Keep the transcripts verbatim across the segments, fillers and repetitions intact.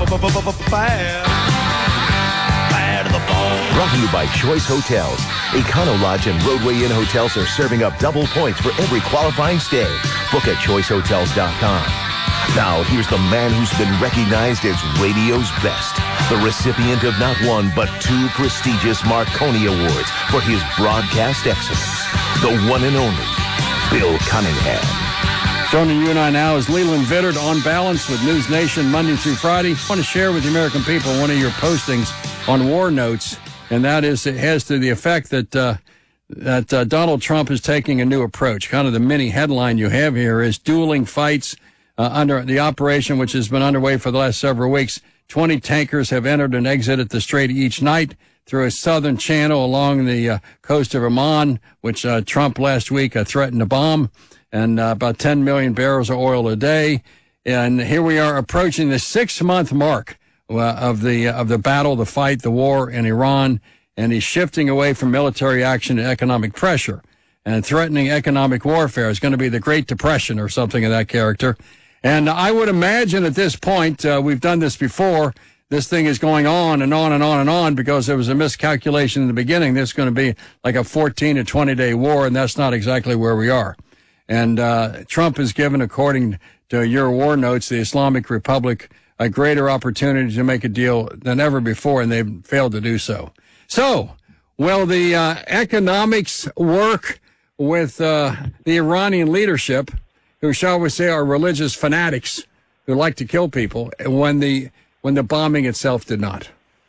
bad. Bad to the bone. Brought to you by Choice Hotels. Econo Lodge and Roadway Inn hotels are serving up double points for every qualifying stay. Book at choice hotels dot com. Now, here's the man who's been recognized as radio's best. The recipient of not one, but two prestigious Marconi Awards for his broadcast excellence. The one and only Bill Cunningham. Joining you and I now is Leland Vittert on Balance with News Nation Monday through Friday. I want to share with the American people one of your postings on War Notes, and that is it has to the effect that uh, that uh, Donald Trump is taking a new approach. Kind of the mini headline you have here is dueling fights uh, under the operation, which has been underway for the last several weeks. twenty tankers have entered and exited the Strait each night through a southern channel along the uh, coast of Oman, which uh, Trump last week uh, threatened to bomb. And uh, about ten million barrels of oil a day. And here we are approaching the six-month mark uh, of the of the battle, the fight, the war in Iran. And he's shifting away from military action to economic pressure. And threatening economic warfare is going to be the Great Depression or something of that character. And I would imagine at this point, uh, we've done this before, this thing is going on and on and on and on because there was a miscalculation in the beginning. This is going to be like a fourteen to twenty-day war, and that's not exactly where we are. And uh, Trump has given, according to your war notes, the Islamic Republic a greater opportunity to make a deal than ever before, and they've failed to do so. So, will the uh, economics work with uh, the Iranian leadership, who, shall we say, are religious fanatics who like to kill people, when the when the bombing itself did not?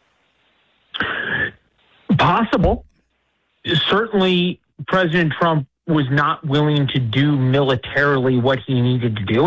Possible. Certainly, President Trump was not willing to do militarily what he needed to do.